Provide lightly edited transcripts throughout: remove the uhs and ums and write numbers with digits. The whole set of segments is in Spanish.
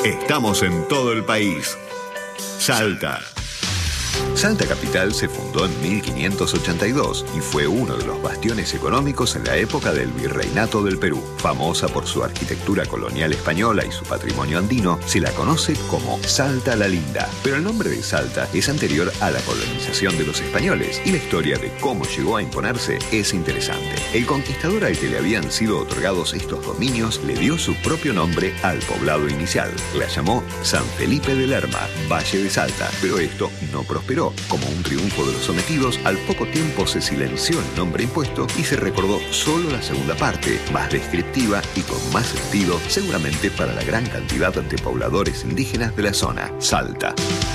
Estamos en todo el país. Salta. Salta Capital se fundó en 1582 y fue uno de los bastiones económicos en la época del Virreinato del Perú. Famosa por su arquitectura colonial española y su patrimonio andino, se la conoce como Salta la Linda. Pero el nombre de Salta es anterior a la colonización de los españoles y la historia de cómo llegó a imponerse es interesante. El conquistador al que le habían sido otorgados estos dominios le dio su propio nombre al poblado inicial. La llamó San Felipe de Lerma, Valle de Salta, pero esto no prosperó. Como un triunfo de los sometidos, al poco tiempo se silenció el nombre impuesto y se recordó solo la segunda parte, más descriptiva y con más sentido, seguramente para la gran cantidad de pobladores indígenas de la zona, Salta.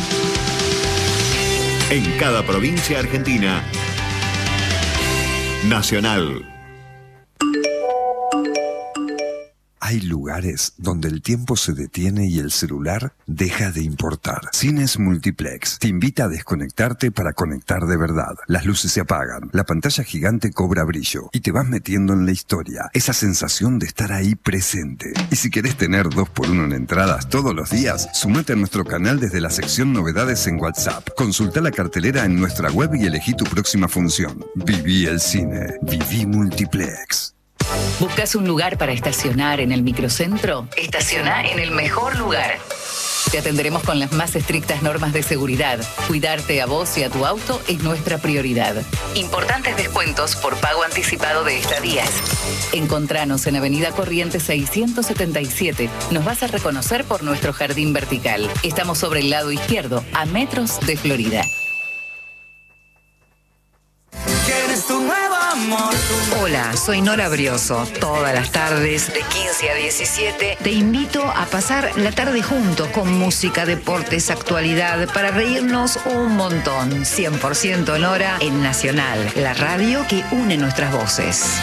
En cada provincia argentina, Nacional. Hay lugares donde el tiempo se detiene y el celular deja de importar. Cines Multiplex te invita a desconectarte para conectar de verdad. Las luces se apagan, la pantalla gigante cobra brillo y te vas metiendo en la historia. Esa sensación de estar ahí presente. Y si querés tener 2x1 en entradas todos los días, sumate a nuestro canal desde la sección Novedades en WhatsApp. Consulta la cartelera en nuestra web y elegí tu próxima función. Viví el cine. Viví Multiplex. ¿Buscas un lugar para estacionar en el microcentro? Estaciona en el mejor lugar. Te atenderemos con las más estrictas normas de seguridad. Cuidarte a vos y a tu auto es nuestra prioridad. Importantes descuentos por pago anticipado de estadías. Encontranos en Avenida Corrientes 677. Nos vas a reconocer por nuestro jardín vertical. Estamos sobre el lado izquierdo, a metros de Florida. Hola, soy Nora Brioso. Todas las tardes, de 15 a 17, te invito a pasar la tarde juntos con música, deportes, actualidad, para reírnos un montón. 100% Nora en Nacional, la radio que une nuestras voces.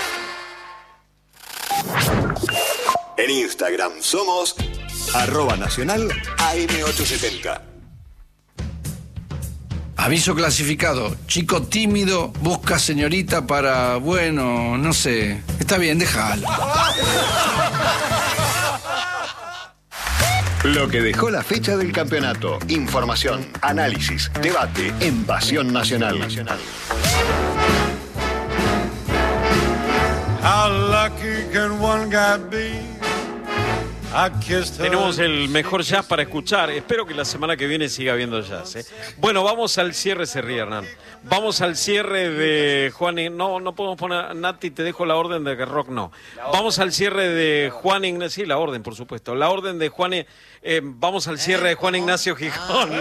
En Instagram somos @Nacional AM870. Aviso clasificado. Chico tímido, busca señorita para, bueno, no sé. Está bien, déjalo. Lo que dejó la fecha del campeonato. Información, análisis, debate en Pasión Nacional. How lucky can one guy be? Tenemos el mejor jazz para escuchar. Espero que la semana que viene siga habiendo jazz, ¿eh? Bueno, vamos al cierre, se ríe Hernán. Vamos al cierre de Juan Ignacio. No podemos poner, Nati, te dejo la orden de que rock no. Vamos al cierre de Juan Ignacio. Sí, la orden, por supuesto. La orden de Juan. Vamos al cierre de Juan Ignacio Gijón.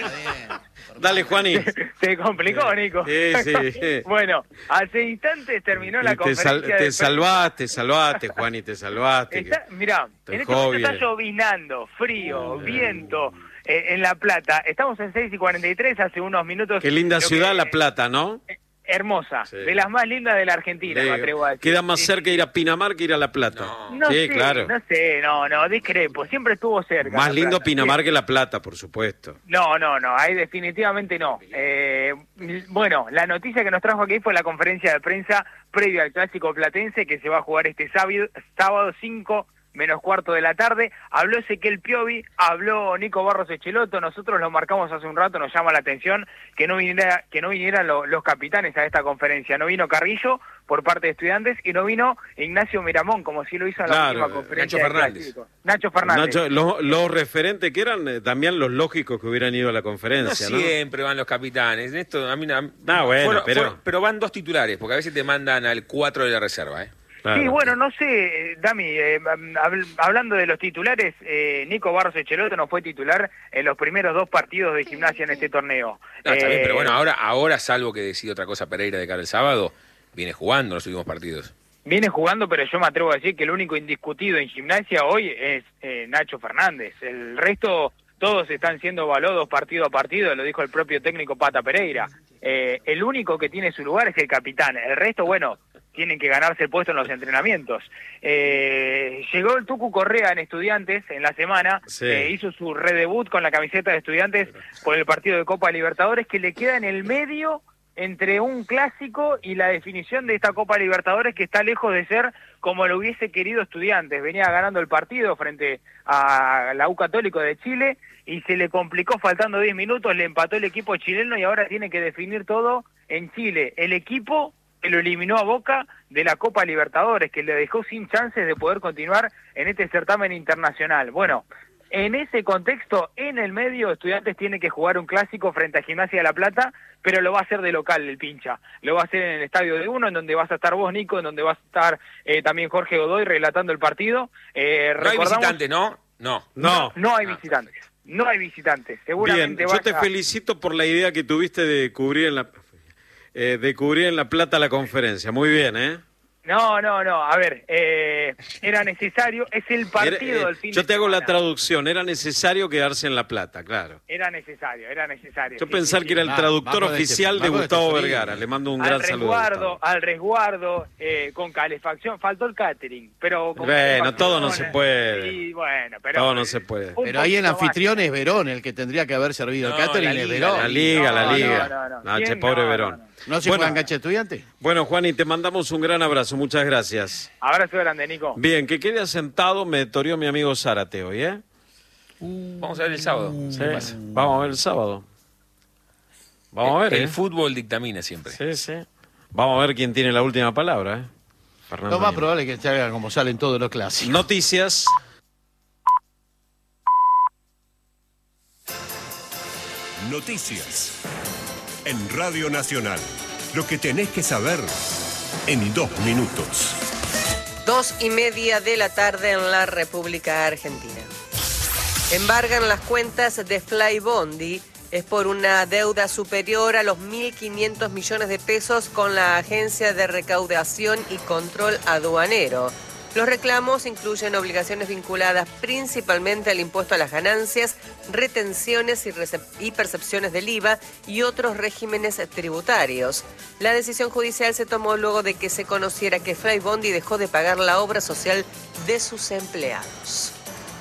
Dale, Juani. Se complicó, Nico. Sí. Bueno, hace instantes terminó la conferencia. Te salvaste, Juani, te salvaste. Mirá, en este momento está lloviznando, frío, viento. En La Plata, estamos en 6:43, hace unos minutos. Qué linda ciudad, La Plata, ¿no? Hermosa, sí. De las más lindas de la Argentina, me atrevo a decir. Queda más cerca ir a Pinamar que ir a La Plata. No sí, sé, claro. No, discrepo, siempre estuvo cerca. Más lindo Plata, Pinamar que La Plata, por supuesto. No, ahí definitivamente no. Bueno, la noticia que nos trajo aquí fue la conferencia de prensa previa al Clásico Platense, que se va a jugar este sábado 5:45 de la tarde. Habló Ezequiel Piovi, habló Nico Barros Echelotto. Nosotros lo marcamos hace un rato, nos llama la atención que no vinieran los capitanes a esta conferencia. No vino Carrillo por parte de Estudiantes y no vino Ignacio Miramón, como sí lo hizo en la última conferencia. Nacho Fernández. Los referentes que eran también los lógicos que hubieran ido a la conferencia, ¿no? Siempre van los capitanes. Esto a mí pero van dos titulares, porque a veces te mandan al 4 de la reserva, ¿eh? Claro. Sí, bueno, no sé, Dami, hablando de los titulares, Nico Barros Echelotto no fue titular en los primeros 2 partidos de Gimnasia en este torneo. No, está bien, pero bueno, ahora salvo que decida otra cosa Pereira de cara al sábado, viene jugando los últimos partidos. Viene jugando, pero yo me atrevo a decir que el único indiscutido en Gimnasia hoy es Nacho Fernández. El resto, todos están siendo evaluados partido a partido, lo dijo el propio técnico Pata Pereira. El único que tiene su lugar es el capitán. El resto, bueno, tienen que ganarse el puesto en los entrenamientos. Llegó el Tucu Correa en Estudiantes en la semana, sí. Hizo su redebut con la camiseta de Estudiantes por el partido de Copa Libertadores, que le queda en el medio entre un clásico y la definición de esta Copa Libertadores, que está lejos de ser como lo hubiese querido Estudiantes. Venía ganando el partido frente a la U Católico de Chile y se le complicó faltando 10 minutos, le empató el equipo chileno y ahora tiene que definir todo en Chile. El equipo que lo eliminó a Boca de la Copa Libertadores, que le dejó sin chances de poder continuar en este certamen internacional. Bueno, en ese contexto, en el medio, Estudiantes tiene que jugar un clásico frente a Gimnasia de La Plata, pero lo va a hacer de local el pincha. Lo va a hacer en el Estadio de Uno, en donde vas a estar vos, Nico, en donde vas a estar también Jorge Godoy relatando el partido. No hay visitantes, ¿no? No hay visitantes. No hay visitantes. Seguramente bien, yo te felicito por la idea que tuviste de cubrir en La Plata la conferencia. Muy bien, ¿eh? No, a ver, era necesario, es el partido del fin de semana. Yo te hago la traducción, era necesario quedarse en La Plata, claro. Era necesario. Yo pensar que era el traductor oficial de Gustavo Vergara, le mando un gran saludo. Al resguardo, con calefacción, faltó el catering, pero... Bueno, todo no se puede. Sí, bueno, pero... Todo no se puede. Pero ahí el anfitrión es Verón, el que tendría que haber servido el catering es Verón. La liga. No, pobre Verón. ¿No se juegan cancha Estudiante? Bueno, Juani, te mandamos un gran abrazo, muchas gracias. Abrazo grande, Nico. Bien, que quede asentado, me toreó mi amigo Zárate hoy, ¿eh? Vamos a ver el sábado. Sí, vamos a ver el sábado. Vamos a ver, El fútbol dictamina siempre. Sí. Vamos a ver quién tiene la última palabra, ¿eh? Fernando Lo más probable es que se haga como salen todos los clásicos. Noticias. Noticias. En Radio Nacional. Lo que tenés que saber en 2 minutos. 2:30 de la tarde en la República Argentina. Embargan las cuentas de Flybondi. Es por una deuda superior a los 1.500 millones de pesos con la Agencia de Recaudación y Control Aduanero. Los reclamos incluyen obligaciones vinculadas principalmente al impuesto a las ganancias, retenciones y percepciones del IVA y otros regímenes tributarios. La decisión judicial se tomó luego de que se conociera que Flybondi dejó de pagar la obra social de sus empleados.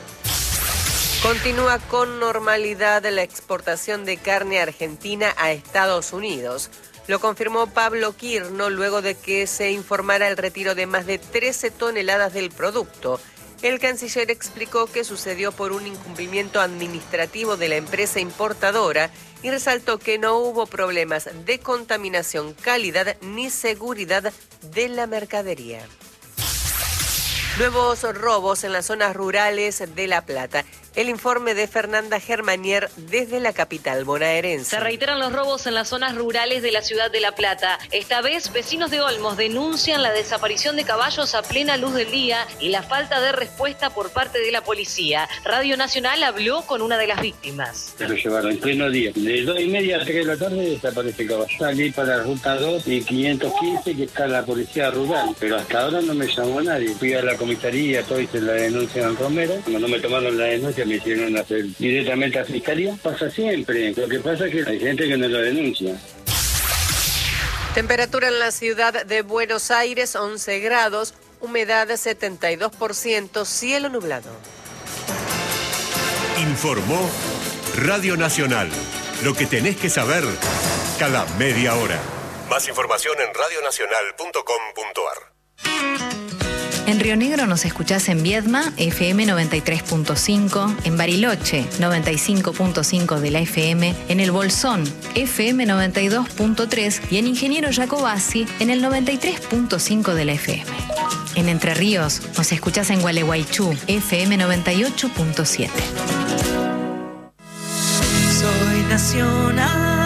Continúa con normalidad la exportación de carne argentina a Estados Unidos. Lo confirmó Pablo Quirno luego de que se informara el retiro de más de 13 toneladas del producto. El canciller explicó que sucedió por un incumplimiento administrativo de la empresa importadora y resaltó que no hubo problemas de contaminación, calidad ni seguridad de la mercadería. Nuevos robos en las zonas rurales de La Plata. El informe de Fernanda Germanier desde la capital bonaerense. Se reiteran los robos en las zonas rurales de la ciudad de La Plata. Esta vez, vecinos de Olmos denuncian la desaparición de caballos a plena luz del día y la falta de respuesta por parte de la policía. Radio Nacional habló con una de las víctimas. Se lo llevaron en pleno día. De 2:30 a 3 de la tarde desaparece el caballo. Salí para la ruta 2 y 515 que está la policía rural. Pero hasta ahora no me llamó nadie. Fui a la comisaría, todo hice la denuncia en Romero. Cuando no me tomaron la denuncia me hicieron hacer directamente a fiscalía. Pasa siempre. Lo que pasa es que hay gente que no lo denuncia. Temperatura en la ciudad de Buenos Aires, 11 grados, humedad 72%, cielo nublado. Informó Radio Nacional. Lo que tenés que saber cada media hora. Más información en radionacional.com.ar. En Río Negro nos escuchás en Viedma, FM 93.5, en Bariloche, 95.5 de la FM, en El Bolsón, FM 92.3 y en Ingeniero Jacobasi, en el 93.5 de la FM. En Entre Ríos nos escuchás en Gualeguaychú, FM 98.7. Soy nacional.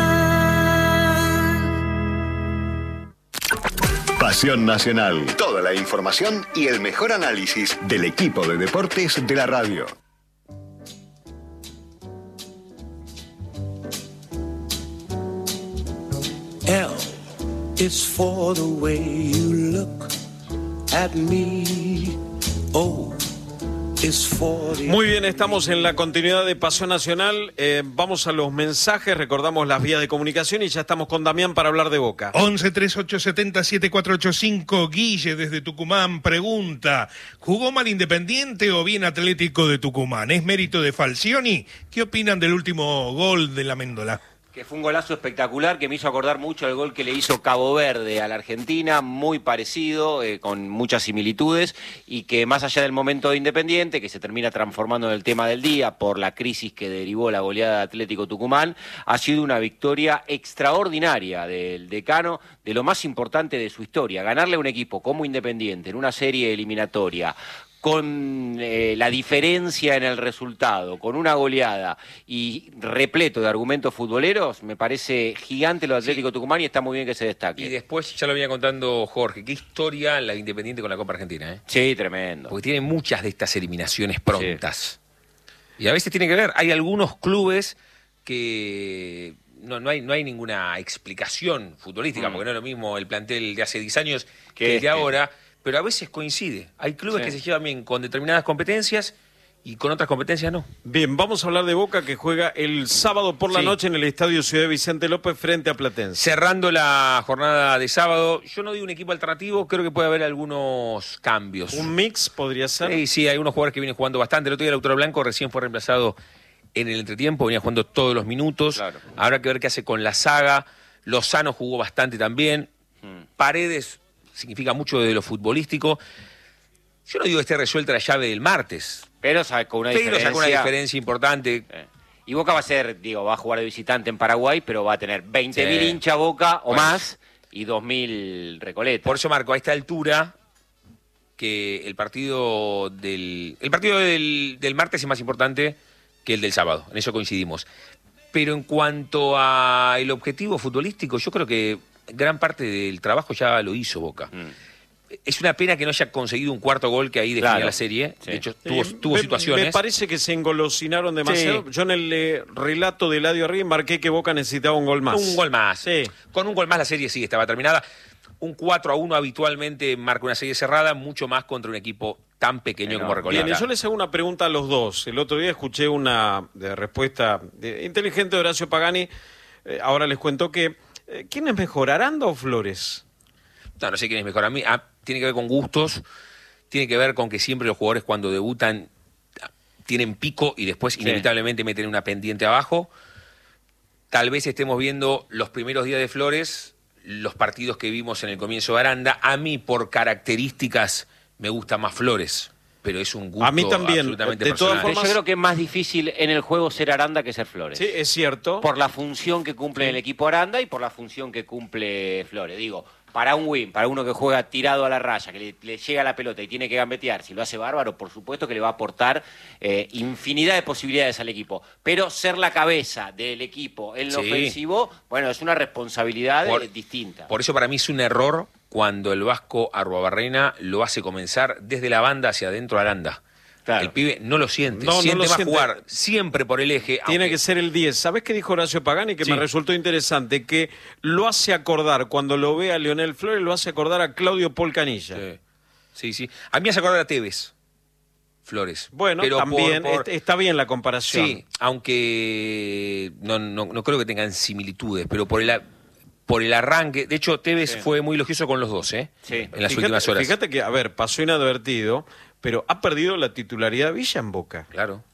Pasión Nacional. Toda la información y el mejor análisis del equipo de deportes de la radio. L is for the way you look at me. O is for the... Muy bien, estamos en la continuidad de Pasión Nacional. Vamos a los mensajes, recordamos las vías de comunicación y ya estamos con Damián para hablar de Boca. 11 3870 7485. Guille desde Tucumán pregunta: ¿jugó mal Independiente o bien Atlético de Tucumán? ¿Es mérito de Falcioni? ¿Qué opinan del último gol de la Méndola? Que fue un golazo espectacular que me hizo acordar mucho al gol que le hizo Cabo Verde a la Argentina, muy parecido, con muchas similitudes, y que más allá del momento de Independiente, que se termina transformando en el tema del día por la crisis que derivó la goleada de Atlético Tucumán, ha sido una victoria extraordinaria del decano, de lo más importante de su historia. Ganarle a un equipo como Independiente en una serie eliminatoria, con la diferencia en el resultado, con una goleada y repleto de argumentos futboleros, me parece gigante lo de Atlético Tucumán y está muy bien que se destaque. Y después, ya lo venía contando Jorge, qué historia la de Independiente con la Copa Argentina, ¿eh? Sí, tremendo. Porque tiene muchas de estas eliminaciones prontas. Sí. Y a veces tiene que ver, hay algunos clubes que no hay ninguna explicación futbolística, porque no es lo mismo el plantel de hace 10 años que el de ahora. Pero a veces coincide. Hay clubes que se llevan bien con determinadas competencias y con otras competencias no. Bien, vamos a hablar de Boca, que juega el sábado por la noche en el Estadio Ciudad Vicente López frente a Platense. Cerrando la jornada de sábado, yo no digo un equipo alternativo, creo que puede haber algunos cambios. ¿Un mix podría ser? Sí, hay unos jugadores que vienen jugando bastante. El otro día Lautaro Blanco recién fue reemplazado en el entretiempo, venía jugando todos los minutos. Claro. Habrá que ver qué hace con la saga. Lozano jugó bastante también. Paredes significa mucho de lo futbolístico. Yo no digo que esté resuelta la llave del martes. Pero sacó una diferencia importante. Y Boca va a jugar de visitante en Paraguay, pero va a tener 20.000 hinchas Boca o más y 2.000 Recoleta. Por eso, Marco, a esta altura, que el partido del martes es más importante que el del sábado. En eso coincidimos. Pero en cuanto al objetivo futbolístico, yo creo que gran parte del trabajo ya lo hizo Boca. Es una pena que no haya conseguido un cuarto gol que ahí definía la serie. De hecho, tuvo situaciones. Me parece que se engolosinaron demasiado. Yo en el relato de Eladio Arriba marqué que Boca necesitaba un gol más. Un gol más. Con un gol más la serie sí estaba terminada. Un 4-1 habitualmente marca una serie cerrada, mucho más contra un equipo tan pequeño como Recoleta. Bien, yo les hago una pregunta a los dos. El otro día escuché una respuesta inteligente de Horacio Pagani. Ahora les cuento que ¿quién es mejor, Aranda o Flores? No sé quién es mejor. A mí tiene que ver con gustos, tiene que ver con que siempre los jugadores cuando debutan tienen pico y después inevitablemente meten una pendiente abajo. Tal vez estemos viendo los primeros días de Flores, los partidos que vimos en el comienzo de Aranda. A mí, por características, me gusta más Flores, pero es un gusto a mí también, absolutamente de personal. Todas formas, yo creo que es más difícil en el juego ser Aranda que ser Flores. Sí, es cierto. Por la función que cumple el equipo Aranda y por la función que cumple Flores. Digo, para un win, para uno que juega tirado a la raya, que le llega la pelota y tiene que gambetear, si lo hace bárbaro, por supuesto que le va a aportar infinidad de posibilidades al equipo. Pero ser la cabeza del equipo en lo ofensivo, bueno, es una responsabilidad distinta. Por eso para mí es un error cuando el vasco Arruabarrena lo hace comenzar desde la banda hacia adentro a Aranda. Claro. El pibe no lo siente, siente más jugar siempre por el eje. Tiene que ser el 10. ¿Sabés qué dijo Horacio Pagani? Que me resultó interesante, que lo hace acordar, cuando lo ve a Leonel Flores, lo hace acordar a Claudio Polcanilla. Sí. A mí me hace acordar a Tevez, Flores. Bueno, pero también está bien la comparación. Sí, aunque no creo que tengan similitudes, pero por el arranque. De hecho, Tevez fue muy elogioso con los dos, en las últimas horas. Fíjate que, pasó inadvertido, pero ha perdido la titularidad Villa en Boca. Claro.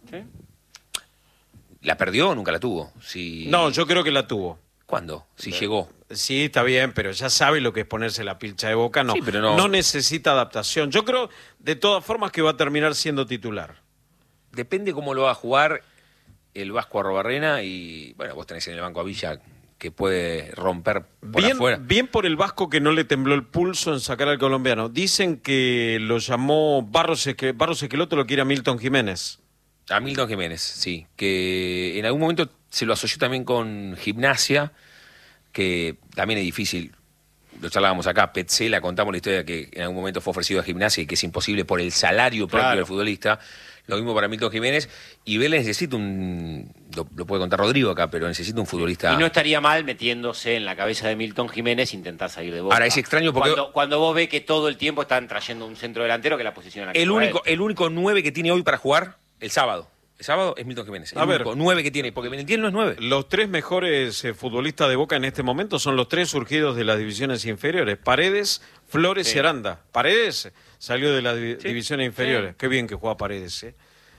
¿La perdió o nunca la tuvo? No, yo creo que la tuvo. ¿Cuándo? Llegó. Sí, está bien, pero ya sabe lo que es ponerse la pilcha de Boca. No, pero no necesita adaptación. Yo creo, de todas formas, que va a terminar siendo titular. Depende cómo lo va a jugar el vasco Arruabarrena y, bueno, vos tenés en el banco a Villa, que puede romper por afuera. Bien por el vasco que no le tembló el pulso en sacar al colombiano. Dicen que lo llamó Barros Esqueloto, lo quiere a Milton Jiménez. A Milton Jiménez, sí. Que en algún momento se lo asoció también con Gimnasia, que también es difícil. Lo charlábamos acá, Petzela, contamos la historia que en algún momento fue ofrecido a Gimnasia y que es imposible por el salario propio del futbolista. Lo mismo para Milton Jiménez. Y Vélez necesita lo puede contar Rodrigo acá, pero necesita un futbolista. Y no estaría mal metiéndose en la cabeza de Milton Jiménez intentar salir de Boca. Ahora, es extraño porque cuando vos ves que todo el tiempo están trayendo un centro delantero que la posiciona aquí. El único 9 que tiene hoy para jugar el sábado. El sábado es Milton Jiménez. El único 9 que tiene, porque Benentiel no es 9. Los 3 mejores futbolistas de Boca en este momento son los 3 surgidos de las divisiones inferiores. Paredes, Flores y Aranda. Paredes salió de las divisiones inferiores. Qué bien que juega Paredes,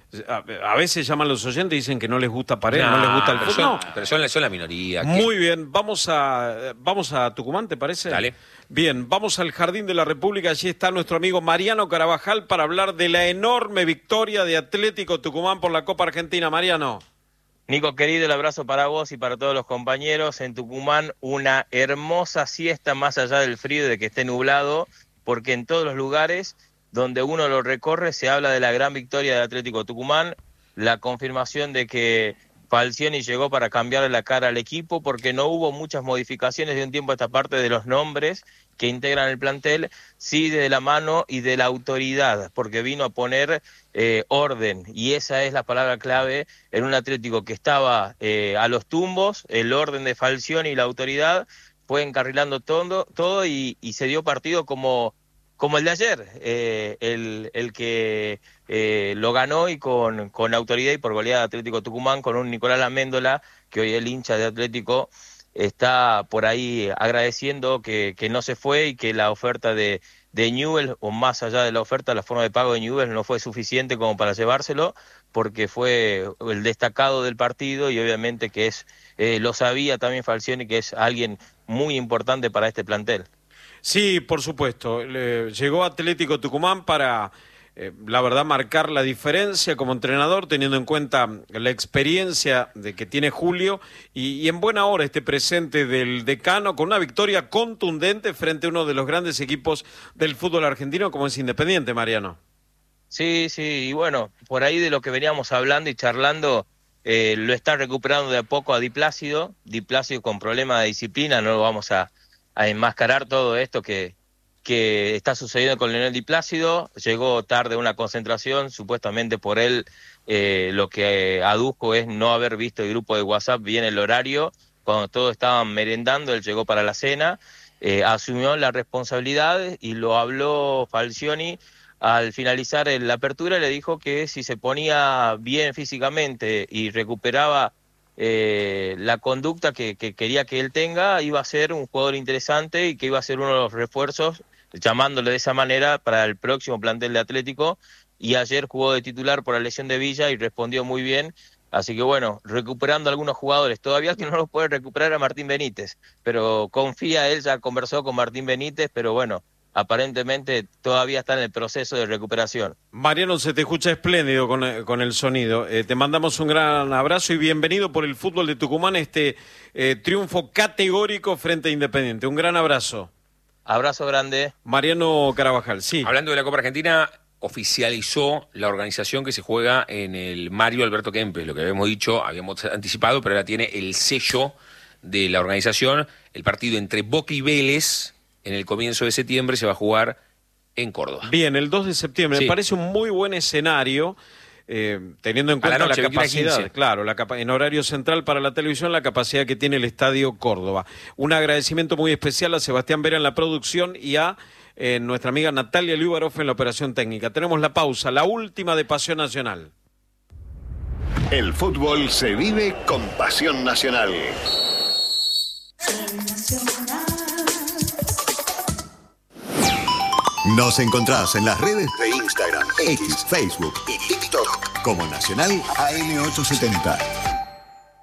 A veces llaman los oyentes y dicen que no les gusta Paredes, no les gusta el fútbol. Pero son la minoría. Muy bien, vamos a Tucumán, ¿te parece? Dale. Bien, vamos al Jardín de la República. Allí está nuestro amigo Mariano Carabajal para hablar de la enorme victoria de Atlético Tucumán por la Copa Argentina. Mariano. Nico, querido, el abrazo para vos y para todos los compañeros. En Tucumán, una hermosa siesta más allá del frío y de que esté nublado, porque en todos los lugares donde uno lo recorre se habla de la gran victoria de Atlético Tucumán, la confirmación de que Falcioni llegó para cambiarle la cara al equipo, porque no hubo muchas modificaciones de un tiempo a esta parte de los nombres que integran el plantel, sí de la mano y de la autoridad, porque vino a poner orden, y esa es la palabra clave en un Atlético que estaba a los tumbos. El orden de Falcioni y la autoridad fue encarrilando todo y se dio partido como el de ayer, el que lo ganó y con autoridad y por goleada de Atlético Tucumán, con un Nicolás Amendola, que hoy el hincha de Atlético está por ahí agradeciendo que no se fue y que la oferta de Newell's, o más allá de la oferta, la forma de pago de Newell's no fue suficiente como para llevárselo, porque fue el destacado del partido y obviamente que lo sabía también Falcioni, que es alguien muy importante para este plantel. Sí, por supuesto. Llegó Atlético Tucumán para, la verdad, marcar la diferencia como entrenador, teniendo en cuenta la experiencia de que tiene Julio y en buena hora este presente del decano con una victoria contundente frente a uno de los grandes equipos del fútbol argentino como es Independiente, Mariano. Sí, y bueno, por ahí de lo que veníamos hablando y charlando, lo está recuperando de a poco a Di Plácido con problemas de disciplina. No lo vamos a enmascarar todo esto que está sucediendo con Leonel Di Plácido. Llegó tarde a una concentración, supuestamente por él lo que adujo es no haber visto el grupo de WhatsApp bien el horario, cuando todos estaban merendando, él llegó para la cena, asumió la responsabilidad y lo habló Falcioni al finalizar la apertura, le dijo que si se ponía bien físicamente y recuperaba la conducta que quería que él tenga, iba a ser un jugador interesante y que iba a ser uno de los refuerzos, llamándole de esa manera, para el próximo plantel de Atlético. Y ayer jugó de titular por la lesión de Villa y respondió muy bien. Así que bueno, recuperando algunos jugadores, todavía que no los puede recuperar a Martín Benítez, pero confía, él ya conversó con Martín Benítez, pero bueno, aparentemente todavía está en el proceso de recuperación. Mariano, se te escucha espléndido con el sonido. Te mandamos un gran abrazo y bienvenido por el fútbol de Tucumán, triunfo categórico frente a Independiente. Un gran abrazo. Abrazo grande. Mariano Carabajal, sí. Hablando de la Copa Argentina, oficializó la organización que se juega en el Mario Alberto Kempes. Lo que habíamos dicho, habíamos anticipado, pero ahora tiene el sello de la organización. El partido entre Boca y Vélez en el comienzo de septiembre se va a jugar en Córdoba. Bien, el 2 de septiembre. Sí. Me parece un muy buen escenario, teniendo en cuenta la capacidad, claro, en horario central para la televisión, la capacidad que tiene el Estadio Córdoba. Un agradecimiento muy especial a Sebastián Vera en la producción y a nuestra amiga Natalia Liubarov en la operación técnica. Tenemos la pausa, la última de Pasión Nacional. El fútbol se vive con Pasión Nacional. Nos encontrás en las redes de Instagram, X, Facebook y TikTok como Nacional AM870.